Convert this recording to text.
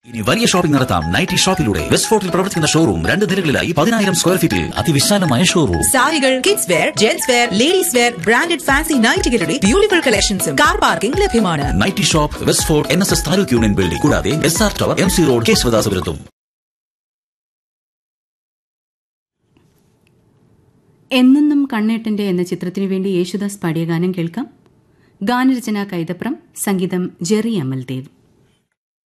ഇനി വലിയ ഷോപ്പിംഗ് നടത്താം നൈറ്റി ഷോപ്പിലൂടെ. വെസ്റ്റ് ഫോർട്ടിൽ പ്രവർത്തിക്കുന്ന ഷോറൂം 2 നിലകളിലായി 10,000 സ്ക്വയർ ഫീറ്റിൽ അതിവിശാലമായ ഷോറൂം. സാരികൾ, kids wear, gents wear, ladies wear, branded fancy നൈറ്റികളുടെ beautiful കളക്ഷൻസും കാർ പാർക്കിംഗ് ലഭ്യമാണ്. Nightie shop west fort NSS taluk union building, കൂടാതെ SR ടവർ, MC റോഡ്, കേശവദാസപുരത്തും. എന്നെന്നും കണ്ണേട്ടന്റെ എന്ന ചിത്രത്തിനു വേണ്ടി യേശുദാസ് പാടിയ ഗാനം കേൾക്കാം. ഗാനരചന കൈതപ്രം, സംഗീതം ജെറി അമൽദേവ്.